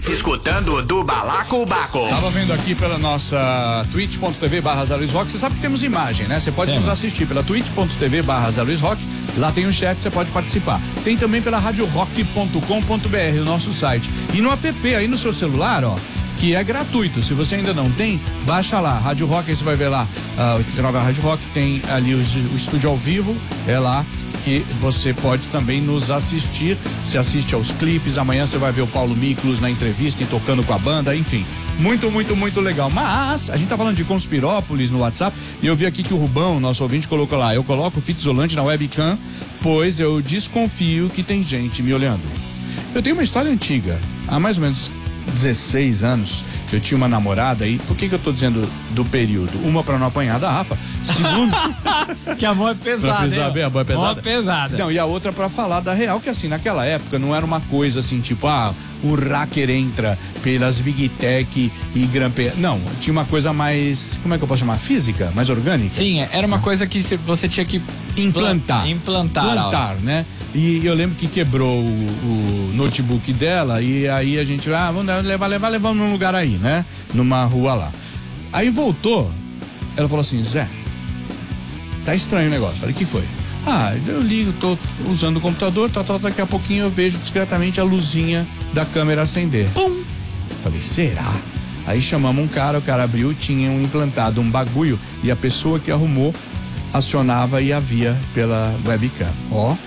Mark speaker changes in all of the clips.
Speaker 1: escutando do Balacobaco.
Speaker 2: Tava vendo aqui pela nossa twitch.tv/Zé Luiz Rock. Você sabe que temos imagem, né? Você pode nos assistir pela twitch.tv/Zé Luiz Rock. Lá tem um chat, você pode participar. Tem também pela radiorock.com.br, o nosso site. E no app aí no seu celular, ó, que é gratuito. Se você ainda não tem, baixa lá, Rádio Rock, aí você vai ver lá, 89 Rádio Rock, tem ali o estúdio ao vivo, é lá que você pode também nos assistir. Se assiste aos clipes, amanhã você vai ver o Paulo Miklos na entrevista e tocando com a banda, enfim, muito legal. Mas a gente tá falando de Conspirópolis no WhatsApp e eu vi aqui que o Rubão, nosso ouvinte, colocou lá: eu coloco fita isolante na webcam, pois eu desconfio que tem gente me olhando. Eu tenho uma história antiga, há mais ou menos 16 anos, eu tinha uma namorada e por que eu tô dizendo do período? Uma pra não apanhar da Rafa, segundo
Speaker 3: que a mão é pesada,
Speaker 2: pra frisar bem, a mão é pesada.
Speaker 3: Mão pesada.
Speaker 2: Não, e a outra pra falar da real, que assim, naquela época não era uma coisa assim, tipo, o hacker entra pelas Big Tech e Grampeia. Não, tinha uma coisa mais, como é que eu posso chamar? Física? Mais orgânica?
Speaker 3: Sim, era uma coisa que você tinha que
Speaker 2: implantar, né? E eu lembro que quebrou o notebook dela e aí a gente, vamos levar num lugar aí, né? Numa rua lá. Aí voltou, ela falou assim: Zé, tá estranho o negócio. Falei: que foi? Eu ligo, tô usando o computador, daqui a pouquinho eu vejo discretamente a luzinha da câmera acender. Pum! Falei: será? Aí chamamos um cara, o cara abriu, tinha implantado um bagulho e a pessoa que arrumou acionava e havia pela webcam. Ó.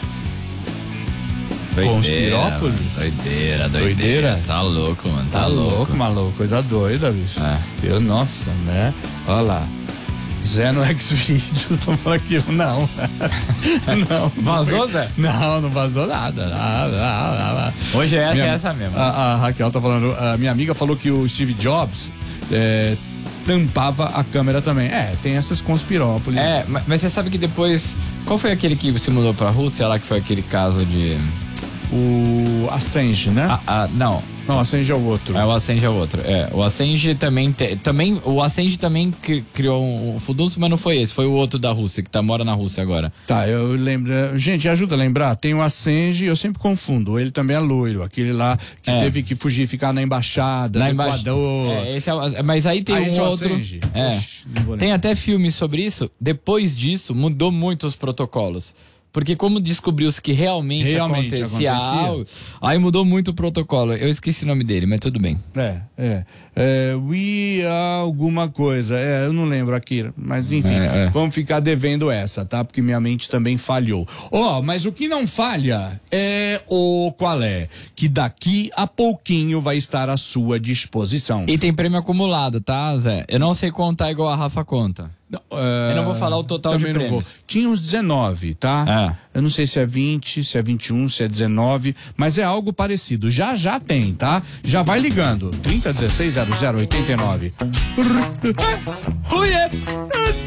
Speaker 2: Conspirópolis?
Speaker 3: Doideira. Tá louco, mano. Tá louco,
Speaker 2: maluco. Coisa doida, bicho. Nossa, né? Olha lá. Zé no Xvideos, não falando aquilo, não. Não.
Speaker 3: Vazou, Zé?
Speaker 2: Não vazou nada.
Speaker 3: Hoje é essa mesmo.
Speaker 2: A Raquel tá falando, a minha amiga falou que o Steve Jobs tampava a câmera também. Tem essas conspirópolis.
Speaker 3: Mas você sabe que depois, qual foi aquele que se mudou pra Rússia lá, que foi aquele caso de...
Speaker 2: O Assange, né?
Speaker 3: Não,
Speaker 2: o Assange é o outro.
Speaker 3: O Assange é o outro. O Assange também o Assange também criou um furdunço, mas não foi esse, foi o outro da Rússia, que mora na Rússia agora.
Speaker 2: Tá, eu lembro. Gente, ajuda a lembrar, tem o Assange, eu sempre confundo, ele também é loiro, aquele lá que teve que fugir, ficar na embaixada, no Equador.
Speaker 3: Mas aí tem um outro.
Speaker 2: Assange.
Speaker 3: Tem até filme sobre isso. Depois disso, mudou muito os protocolos. Porque como descobriu-se que realmente acontecia algo, aí mudou muito o protocolo. Eu esqueci o nome dele, mas tudo bem.
Speaker 2: Alguma coisa. Eu não lembro aqui, mas enfim, vamos ficar devendo essa, tá? Porque minha mente também falhou. Mas o que não falha é qual é? Que daqui a pouquinho vai estar à sua disposição.
Speaker 3: E tem prêmio acumulado, tá, Zé? Eu não sei contar igual a Rafa conta. Eu não vou falar o total de prêmios. Não vou.
Speaker 2: Tinha uns 19, tá? Eu não sei se é 20, se é 21, se é 19, mas é algo parecido. Já tem, tá? Já vai ligando. 3016 0089.